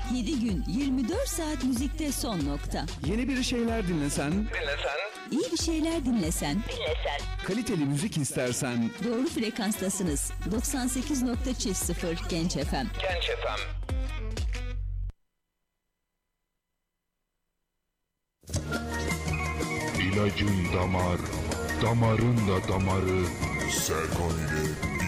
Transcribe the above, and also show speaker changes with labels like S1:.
S1: 7 gün 24 saat müzikte son nokta.
S2: Yeni bir şeyler dinlesen,
S1: İyi bir şeyler dinlesen,
S2: kaliteli müzik istersen,
S1: doğru frekanstasınız. 98.0 Genç FM.
S3: İlacın damar, damarın da damarı. Serkan ile